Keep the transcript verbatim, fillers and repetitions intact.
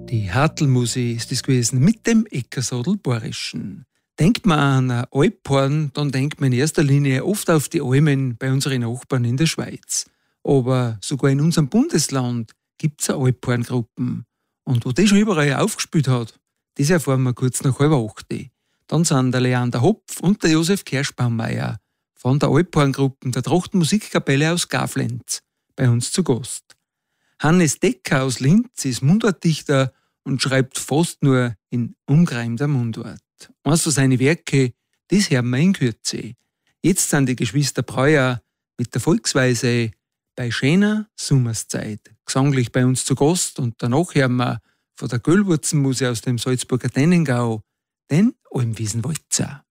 Die Hartelmusi ist es gewesen mit dem Eckersodel Bayerischen. Denkt man an ein Alphorn, dann denkt man in erster Linie oft auf die Almen bei unseren Nachbarn in der Schweiz. Aber sogar in unserem Bundesland gibt es Alphorngruppen. Und wo die schon überall aufgespielt hat, das erfahren wir kurz nach halb acht. Dann sind der Leander Hopf und der Josef Kerschbaumeier von der Alphorngruppe der Trachtenmusikkapelle aus Gaflenz bei uns zu Gast. Hannes Decker aus Linz ist Mundartdichter und schreibt fast nur in ungereimter Mundart. Eins von seinen Werke, das hören wir in Kürze. Jetzt sind die Geschwister Breuer mit der Volksweise bei schöner Sommerszeit gesanglich bei uns zu Gast und danach hören wir von der Göllwurzenmuse aus dem Salzburger Tennengau den Almwiesenwalzer.